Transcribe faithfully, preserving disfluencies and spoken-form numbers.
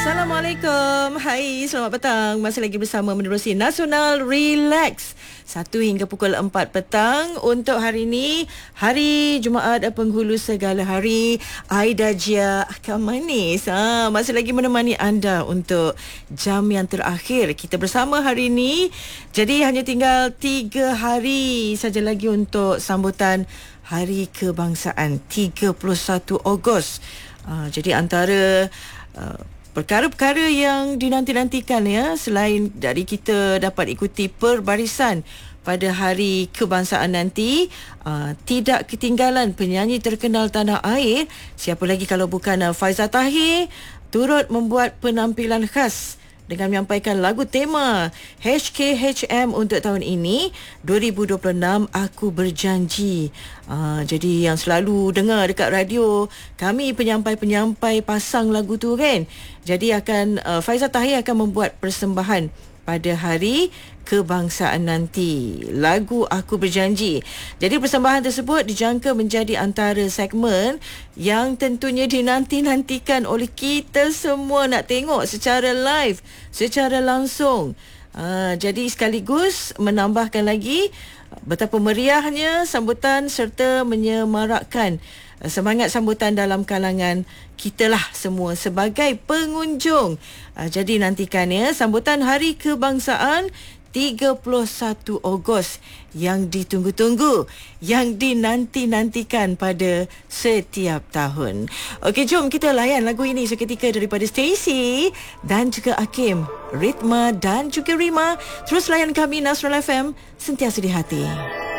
Assalamualaikum. Hai, selamat petang. Masih lagi bersama menerusi Nasional Relax satu hingga pukul empat petang. Untuk hari ini, hari Jumaat penghulu segala hari, Aida Jia akan manis. Ha, masih lagi menemani anda untuk jam yang terakhir kita bersama hari ini. Jadi hanya tinggal tiga hari saja lagi untuk sambutan Hari Kebangsaan tiga puluh satu Ogos. Uh, jadi antara uh, perkara-perkara yang dinanti-nantikan ya, selain dari kita dapat ikuti perbarisan pada Hari Kebangsaan nanti, uh, tidak ketinggalan penyanyi terkenal tanah air, siapa lagi kalau bukan uh, Faizal Tahir, turut membuat penampilan khas dengan menyampaikan lagu tema H K H M untuk tahun ini dua ribu dua puluh enam, Aku Berjanji. Uh, jadi yang selalu dengar dekat radio kami, penyampai-penyampai pasang lagu tu kan. Jadi akan uh, Faizal Tahir akan membuat persembahan pada Hari Kebangsaan nanti, lagu Aku Berjanji. Jadi persembahan tersebut dijangka menjadi antara segmen yang tentunya dinanti-nantikan oleh kita semua nak tengok secara live, secara langsung. Uh, jadi sekaligus menambahkan lagi betapa meriahnya sambutan serta menyemarakkan semangat sambutan dalam kalangan kita lah semua sebagai pengunjung. Uh, jadi nantikan ya sambutan Hari Kebangsaan tiga puluh satu Ogos yang ditunggu-tunggu, yang dinanti-nantikan pada setiap tahun. Okey, jom kita layan lagu ini seketika daripada Stacy dan juga Hakim, Ritma dan juga Rima. Terus layan kami Nasional F M, sentiasa di hati.